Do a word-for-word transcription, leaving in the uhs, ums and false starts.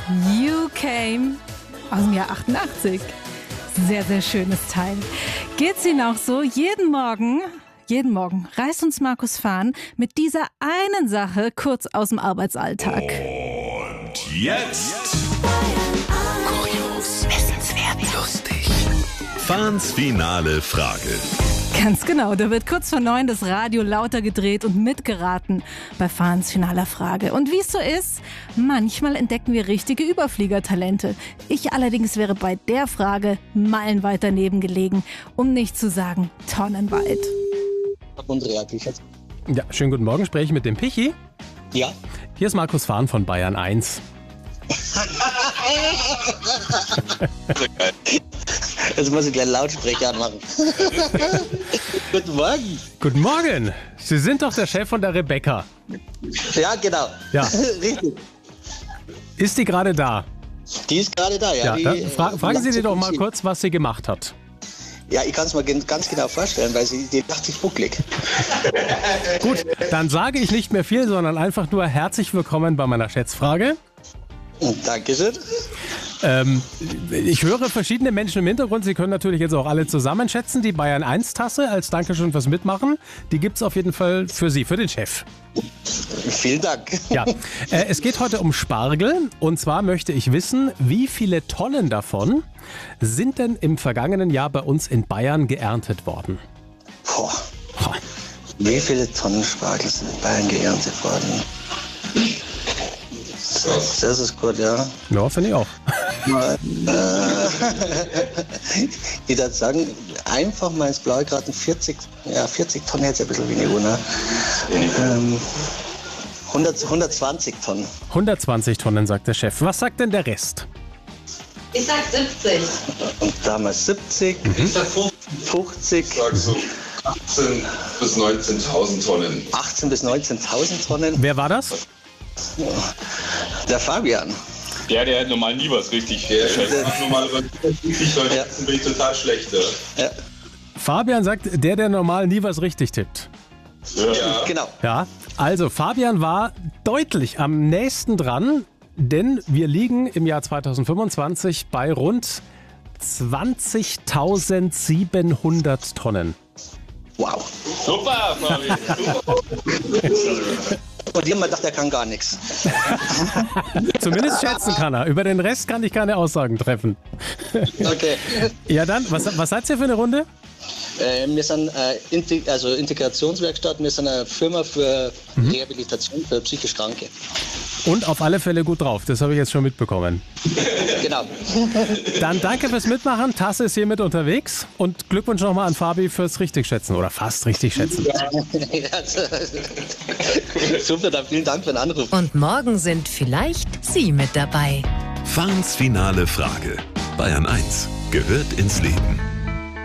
You Came aus dem Jahr achtundachtzig. Sehr, sehr schönes Teil. Geht's Ihnen auch so? Jeden Morgen, jeden Morgen reist uns Markus Fahn mit dieser einen Sache kurz aus dem Arbeitsalltag. Und jetzt kurios, wissenswert, lustig. Fahns finale Frage. Ganz genau, da wird kurz vor neun das Radio lauter gedreht und mitgeraten bei Fahns finaler Frage. Und wie es so ist, manchmal entdecken wir richtige Überfliegertalente. Ich allerdings wäre bei der Frage meilenweit daneben gelegen, um nicht zu sagen tonnenweit. Ja, schönen guten Morgen, spreche ich mit dem Pichi. Ja. Hier ist Markus Fahn von Bayern eins. Jetzt muss ich gleich Lautsprecher anmachen. Guten Morgen. Guten Morgen. Sie sind doch der Chef von der Rebecca. Ja, genau. Ja. Richtig. Ist die gerade da? Die ist gerade da, ja. Ja, die, dann fra- äh, fragen Sie lacht die doch sich mal hin. kurz, was sie gemacht hat. Ja, ich kann es mir gen- ganz genau vorstellen, weil sie die lacht sich bucklig. Gut, dann sage ich nicht mehr viel, sondern einfach nur herzlich willkommen bei meiner Schätzfrage. Dankeschön. Ähm, ich höre verschiedene Menschen im Hintergrund. Sie können natürlich jetzt auch alle zusammen schätzen. Die Bayern eins Tasse als Dankeschön fürs Mitmachen. Die gibt es auf jeden Fall für Sie, für den Chef. Vielen Dank. Ja, äh, es geht heute um Spargel. Und zwar möchte ich wissen, wie viele Tonnen davon sind denn im vergangenen Jahr bei uns in Bayern geerntet worden? Boah. Boah. Wie viele Tonnen Spargel sind in Bayern geerntet worden? Das ist gut, ja. Ja, finde ich auch. Ich würde sagen, einfach mal ins Blaue geraten, vierzig, ja, vierzig Tonnen jetzt ein bisschen weniger, ne? Ähm, hundert, hundertzwanzig Tonnen. hundertzwanzig Tonnen, sagt der Chef. Was sagt denn der Rest? Ich sag siebzig. Und damals siebzig, Ich sag fünfzig, Ich sag so achtzehn bis neunzehntausend Tonnen. achtzehn bis neunzehntausend Tonnen. Wer war das? Der Fabian. Ja, der hat normal nie was richtig Der schätzt. schätzt normalerweise fünfzig Leute, Ja. bin ich total schlecht. Ja. Ja, Fabian sagt, der, der normal nie was richtig tippt. Ja. genau. Ja, also Fabian war deutlich am nächsten dran, denn wir liegen im Jahr zweitausendfünfundzwanzig bei rund zwanzigtausendsiebenhundert Tonnen. Wow. Super, Fabian. Super. Und die haben mir gedacht, der kann gar nichts. Zumindest schätzen kann er. Über den Rest kann ich keine Aussagen treffen. Okay. Ja dann, was, was seid ihr für eine Runde? Äh, wir sind äh, Integ- also Integrationswerkstatt, wir sind eine Firma für Rehabilitation für psychisch Kranke. Und auf alle Fälle gut drauf, das habe ich jetzt schon mitbekommen. Genau. Dann danke fürs Mitmachen, Tasse ist hiermit unterwegs und Glückwunsch nochmal an Fabi fürs Richtigschätzen oder fast Richtigschätzen. Ja, super, dann vielen Dank für den Anruf. Und morgen sind vielleicht Sie mit dabei. Fahns finale Frage. Bayern eins gehört ins Leben.